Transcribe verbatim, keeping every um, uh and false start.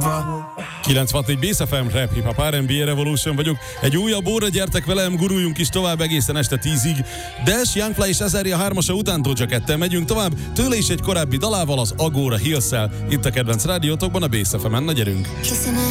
kilencven hat négy Bész ef em, Rap, Hip Hop, er and bé Revolution vagyok. Egy újabb óra, gyertek velem, guruljunk is tovább egészen este tízig. Dash, Youngfly és Azaria hármasa után Doja Cat-tel megyünk tovább, tőle is egy korábbi dalával, az Agora Hills-szel. Itt a kedvenc rádiótokban, a Bész ef emen, na gyerünk!